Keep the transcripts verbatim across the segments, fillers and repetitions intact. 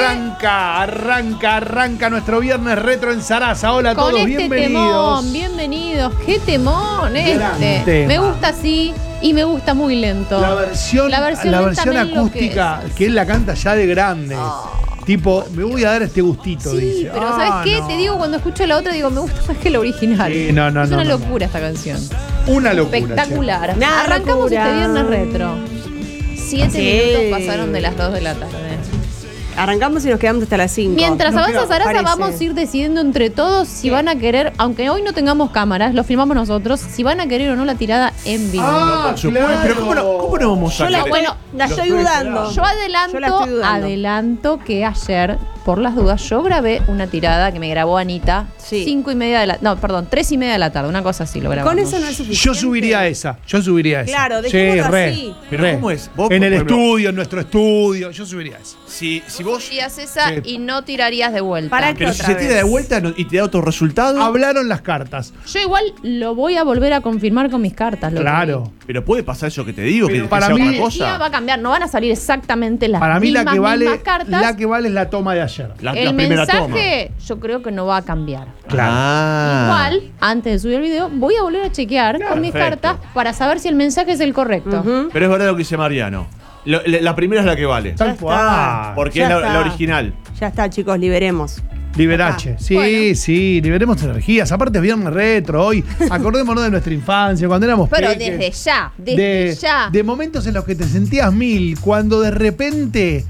Arranca, arranca, arranca nuestro viernes retro en Sarasa. Hola a Con todos, este bienvenidos. Temón, bienvenidos. Qué temón este. Tema. Me gusta así y me gusta muy lento. La versión, La versión, la lenta versión me acústica, enloquece. que él la canta ya de grande. Oh. Tipo, me voy a dar este gustito, Sí, dice. pero Ah, ¿sabes qué? no. Te digo, cuando escucho la otra, digo, me gusta más que la original. Sí, no, no, es no, una no, locura esta canción. Una locura. Espectacular. Nada, Arrancamos locura. este viernes retro. Siete Sí. minutos pasaron de las dos de la tarde. Arrancamos y nos quedamos hasta las cinco. Mientras Nos avanza queda- Sarasa, parece. vamos a ir decidiendo entre todos si van a querer, aunque hoy no tengamos cámaras, lo filmamos nosotros, si van a querer o no la tirada en vivo. Ah, Por supuesto, claro. pero ¿cómo no, cómo no vamos a Yo la, querer? bueno, la estoy lo estoy dudando. Yo adelanto, Yo la estoy dudando. adelanto que ayer, por las dudas, yo grabé una tirada que me grabó Anita. Sí. Cinco y media de la no, perdón, tres y media de la tarde, una cosa así lo grabamos. Con eso no es suficiente. Yo subiría esa, yo subiría esa. Claro, sí, dejémoslo re, así. Pero re. ¿cómo es? Vos, en por el ejemplo- estudio, en nuestro estudio, yo subiría esa. Si, si vos. Harías esa Sí. y no tirarías de vuelta. Para Pero que si otra se tira vez. de vuelta no- y te da otro resultado. Hablaron las cartas. Yo igual lo voy a volver a confirmar con mis cartas. Lo que Claro. Pero puede pasar eso que te digo, Pero que, para que sea mí- otra vi. El día va cosa. a cambiar, no van a salir exactamente las Para mí mismas, la que vale, mismas cartas. la que vale es la toma de ayer. La, el la primera toma. mensaje yo creo que no va a cambiar. Claro. Ah. Igual, antes de subir el video, voy a volver a chequear con mis Perfecto. cartas para saber si el mensaje es el correcto. Ujú. Pero es verdad lo que dice Mariano. Lo- la, la primera es la que vale. Tal Ya está. cual. Porque Ya es la, está. la original. Ya está, chicos, liberemos. Liberache. Sí, Bueno. sí, liberemos energías. Aparte es viernes retro hoy. Acordémonos de nuestra infancia, cuando éramos Pero peques. desde ya, desde de, ya. de momentos en los que te sentías mil, cuando de repente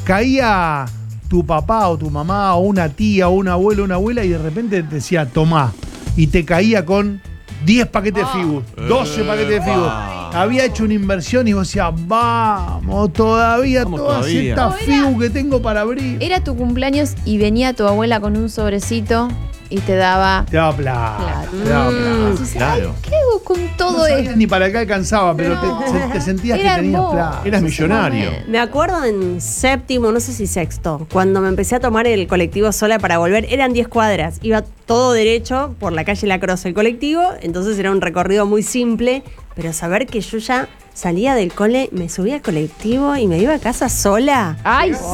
caía tu papá o tu mamá o una tía o un abuelo o una abuela y de repente te decía, tomá, y te caía con diez paquetes Ah. de Figu, doce paquetes de Figu. Ah. Había hecho una inversión y vos decías, vamos, todavía Vamos todas todavía. estas No, era- Figu que tengo para abrir. Era tu cumpleaños y venía tu abuela con un sobrecito y te daba. Te daba plata. Claro. Te daba Mm. plata. Dices, claro. "Ay, ¿qué hago con No todo sabías esto? ni para qué alcanzaba, pero No. te, se- te sentías Era que tenías hermoso. plata. Eras millonario. momento. Me acuerdo en séptimo, no sé si sexto, cuando me empecé a tomar el colectivo sola para volver, eran diez cuadras. Iba todo derecho por la calle La Croce el colectivo, entonces era un recorrido muy simple, pero saber que yo ya salía del cole, me subía al colectivo y me iba a casa sola. Ay, sí.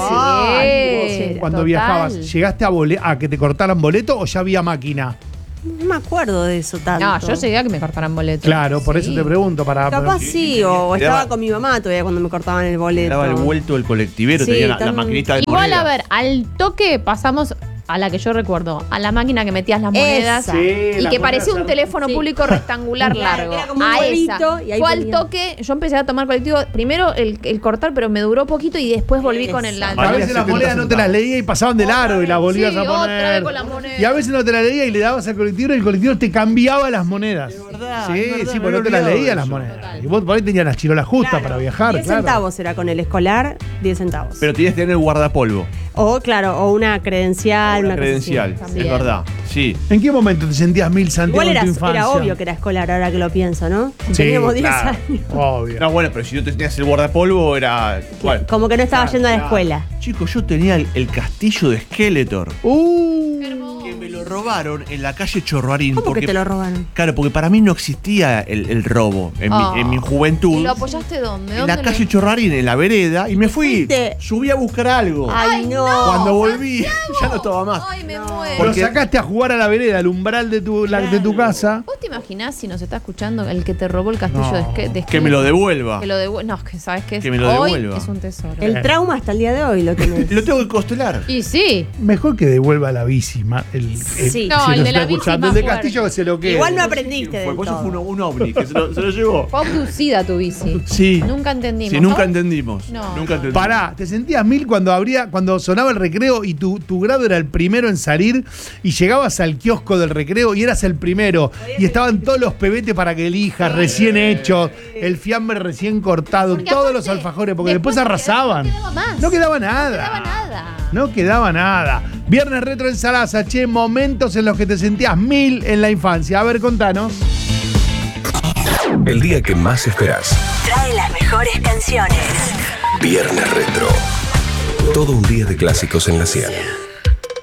Ay, Cuando total. viajabas, ¿llegaste a, bole- a que te cortaran boleto o ya había máquina? No me acuerdo de eso tanto. No, yo llegué a que me cortaran boletos. Claro, por eso Sí. te pregunto. Para, Capaz para- sí, o Te estaba daba- con mi mamá todavía cuando me cortaban el boleto. Daba el vuelto del colectivero, Sí, tenía la, la tan- maquinita de Igual, moneda. a ver, al toque pasamos a la que yo recuerdo, a la máquina que metías las monedas Esa. Sí, y la que moneda parecía un cer- teléfono Sí. público rectangular Claro, largo. era como un a huevito esa. y ahí Fue al ponía- toque, yo empecé a tomar colectivo, primero el, el cortar, pero me duró poquito y después volví con el Eso. A Valía veces las setenta monedas no te las leía y pasaban de largo y las volvías Sí, a otra poner. vez con la moneda. Y a veces no te las leía y le dabas al colectivo y el colectivo te cambiaba las monedas. verdad, sí, es verdad, sí, me porque no había te las olvidado leía de las eso. monedas. Total. Y vos por ahí tenías las chirolas justas Claro, para viajar, diez claro. centavos era con el escolar, diez centavos. Pero tenías que tener el guardapolvo. O claro, o una credencial, Una una cosa así. credencial. Es También. verdad. Sí. ¿En qué momento te sentías mil Santiago Igual era, en tu infancia? era obvio que era escolar ahora que lo pienso, ¿no? Sí, Teníamos diez claro, años. obvio. No, bueno, pero si no tenías el guardapolvo era. ¿Cuál? Como que no estaba yendo a la escuela. Chicos, yo tenía el, el castillo de Skeletor. Uh, Que me lo robaron en la calle Chorroarín. ¿Cómo porque, que te lo robaron? Claro, porque para mí no existía el, el robo en, Oh. mi, en mi juventud. ¿Y lo apoyaste dónde? En ¿Dónde la lo- calle Chorroarín, en la vereda, y me fui. fuiste? Subí a buscar algo. Ay, no. Cuando volví, ya no estaba más. Ay, me No. muero. lo Porque- sacaste a jugar a la vereda, al umbral de tu, la- de tu casa. ¿Vos te imaginás si nos está escuchando el que te robó el castillo No. de, Ske- de Que me lo devuelva. Que lo devuelva. No, es que sabes que, es, Que me lo hoy devuelva. es un tesoro. El trauma hasta el día de hoy lo tenés. Lo tengo que constelar. Y sí. Mejor que devuelva la bici. ma- El, el- Sí. si No, nos el de está la bici escuchando. más El de fuerte. Castillo que se lo quede. Igual no aprendiste del Fue, por eso fue un, todo. un ovni que se lo, se lo llevó. Fue abducida tu bici. Sí. Nunca entendimos. Sí, nunca ¿no? entendimos. No, nunca no. entendimos. Pará, te sentías mil cuando abría, cuando sonaba el recreo y tu, tu grado era el primero en salir y llegabas al kiosco del recreo y eras el primero y estaban todos los pebetes para que elijas, recién hechos, el fiambre recién cortado, Porque todos aparte, los alfajores, porque después, después arrasaban. no quedaba más. No quedaba No nada. quedaba nada. No quedaba nada. Viernes retro en Sarasa, che, momentos en los que te sentías mil en la infancia. A ver, contanos. El día que más esperás. Trae las mejores canciones. Viernes Retro. Todo un día de clásicos en la cien.